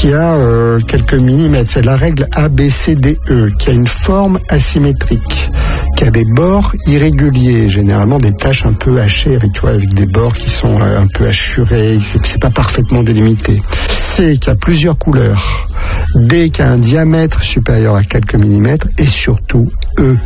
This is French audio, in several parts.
qui a quelques millimètres. C'est la règle ABCDE, qui a une forme asymétrique, qui a des bords irréguliers, généralement des taches un peu hachées, avec des bords qui sont un peu hachurés, c'est pas parfaitement délimité. C, qui a plusieurs couleurs. D, qui a un diamètre supérieur à quelques millimètres. Et surtout E,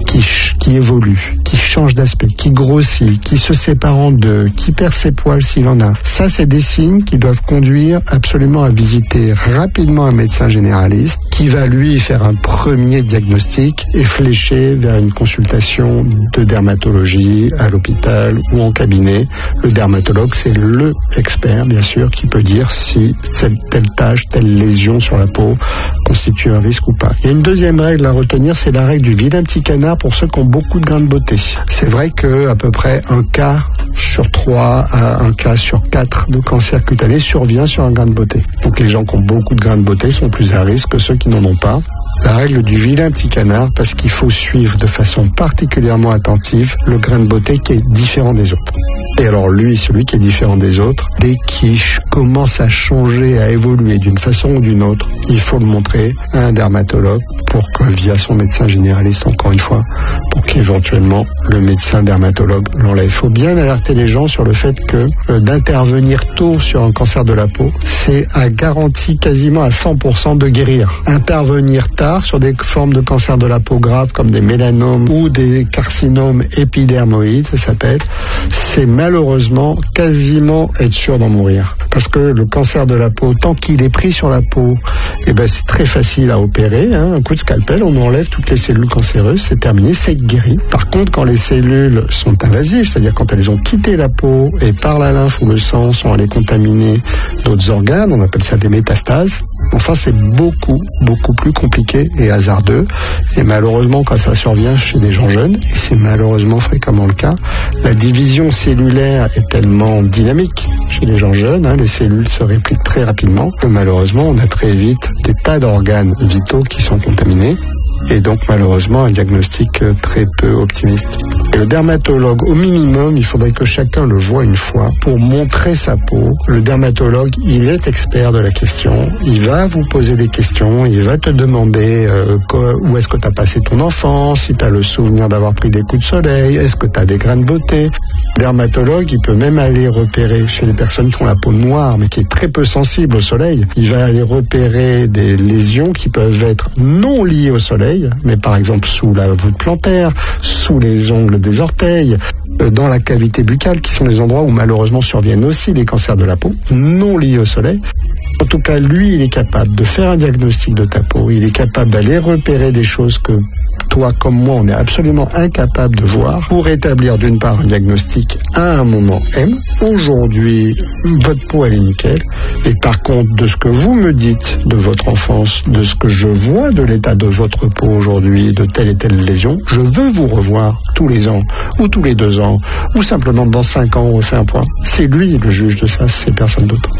qui évolue, qui change d'aspect, qui grossit, qui se sépare en deux, qui perd ses poils s'il en a. Ça, c'est des signes qui doivent conduire absolument à visiter rapidement un médecin généraliste qui va lui faire un premier diagnostic et flécher vers une consultation de dermatologie à l'hôpital ou en cabinet. Le dermatologue, c'est le expert, bien sûr, qui peut dire si telle tache, telle lésion sur la peau constitue un risque ou pas. Il y a une deuxième règle à retenir, c'est la règle du vilain petit canard pour ceux qui ont beaucoup de grains de beauté. C'est vrai que à peu près un cas sur 3 à un cas sur 4 de cancer cutané survient sur un grain de beauté. Donc les gens qui ont beaucoup de grains de beauté sont plus à risque que ceux qui n'en ont pas. La règle du vilain petit canard, parce qu'il faut suivre de façon particulièrement attentive le grain de beauté qui est différent des autres. Et alors lui, celui qui est différent des autres, dès qu'il commence à changer, à évoluer d'une façon ou d'une autre, il faut le montrer à un dermatologue pour que via son médecin généraliste, encore une fois, pour qu'éventuellement le médecin dermatologue l'enlève. Il faut bien alerter les gens sur le fait que d'intervenir tôt sur un cancer de la peau, c'est à garantie quasiment à 100% de guérir. Intervenir tard sur des formes de cancer de la peau graves comme des mélanomes ou des carcinomes épidermoïdes, ça s'appelle, c'est malheureusement quasiment être sûr d'en mourir. Parce que le cancer de la peau, tant qu'il est pris sur la peau, c'est très facile à opérer. Un coup de scalpel, on enlève toutes les cellules cancéreuses, c'est terminé, c'est guéri. Par contre, quand les cellules sont invasives, c'est-à-dire quand elles ont quitté la peau et par la lymphe ou le sang sont allées contaminer d'autres organes, on appelle ça des métastases. Enfin, c'est beaucoup plus compliqué et hasardeux. Et malheureusement, quand ça survient chez des gens jeunes, et c'est malheureusement fréquemment le cas, la division cellulaire est tellement dynamique chez les gens jeunes, les cellules se répliquent très rapidement, que malheureusement, on a très vite des tas d'organes vitaux qui sont contaminés. Et donc malheureusement un diagnostic très peu optimiste. Et le dermatologue, au minimum, il faudrait que chacun le voie une fois pour montrer sa peau. Le dermatologue, il est expert de la question, il va vous poser des questions, il va te demander où est-ce que tu as passé ton enfance, si tu as le souvenir d'avoir pris des coups de soleil, est-ce que tu as des grains de beauté. Le dermatologue, il peut même aller repérer chez les personnes qui ont la peau noire mais qui est très peu sensible au soleil, il va aller repérer des lésions qui peuvent être non liées au soleil, mais par exemple sous la voûte plantaire, sous les ongles des orteils, dans la cavité buccale, qui sont les endroits où malheureusement surviennent aussi les cancers de la peau, non liés au soleil. En tout cas, lui, il est capable de faire un diagnostic de ta peau, il est capable d'aller repérer des choses que toi comme moi, on est absolument incapable de voir pour établir d'une part un diagnostic à un moment M. Aujourd'hui, votre peau, elle est nickel. Et par contre, de ce que vous me dites de votre enfance, de ce que je vois de l'état de votre peau aujourd'hui, de telle et telle lésion, je veux vous revoir tous les ans, ou tous les 2 ans, ou simplement dans 5 ans, on refait un point. C'est lui le juge de ça, c'est personne d'autre.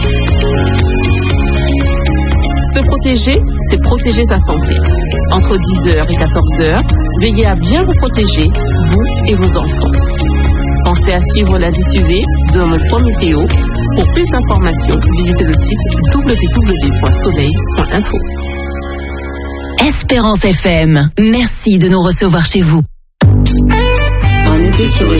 Se protéger, c'est protéger sa santé. Entre 10h et 14h, veillez à bien vous protéger, vous et vos enfants. Pensez à suivre l'indice UV de notre météo. Pour plus d'informations, visitez le site www.soleil.info. Espérance FM, merci de nous recevoir chez vous. On était sur